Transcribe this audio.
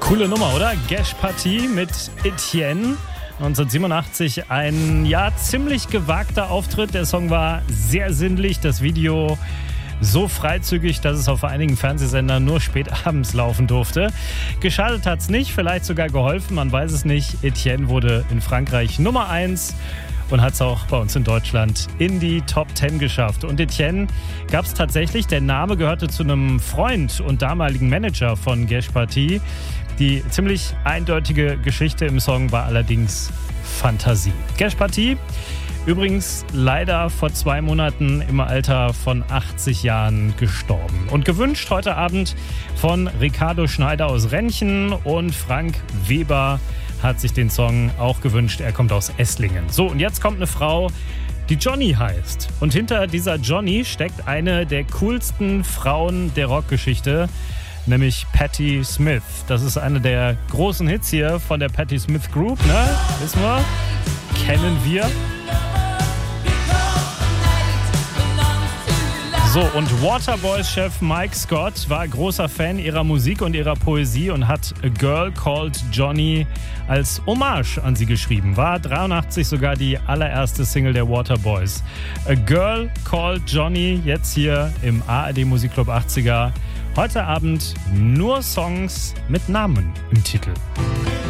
Coole Nummer, oder? Gesh Party mit Etienne. 1987 ein, ziemlich gewagter Auftritt. Der Song war sehr sinnlich. Das Video so freizügig, dass es auf einigen Fernsehsendern nur spät abends laufen durfte. Geschadet hat's nicht, vielleicht sogar geholfen, man weiß es nicht. Etienne wurde in Frankreich Nummer 1 und hat es auch bei uns in Deutschland in die Top 10 geschafft. Und Etienne gab es tatsächlich, der Name gehörte zu einem Freund und damaligen Manager von Gesh Party. Die ziemlich eindeutige Geschichte im Song war allerdings Fantasie. Gesh Party, übrigens leider vor 2 Monaten im Alter von 80 Jahren gestorben. Und gewünscht heute Abend von Ricardo Schneider aus Renchen und Frank Weber hat sich den Song auch gewünscht. Er kommt aus Esslingen. So, und jetzt kommt eine Frau, die Johnny heißt. Und hinter dieser Johnny steckt eine der coolsten Frauen der Rockgeschichte, nämlich Patti Smith. Das ist eine der großen Hits hier von der Patti Smith Group, ne? Wissen wir? Kennen wir. So, und Waterboys-Chef Mike Scott war großer Fan ihrer Musik und ihrer Poesie und hat A Girl Called Johnny als Hommage an sie geschrieben. War 83 sogar die allererste Single der Waterboys. A Girl Called Johnny, jetzt hier im ARD Musikclub 80er. Heute Abend nur Songs mit Namen im Titel.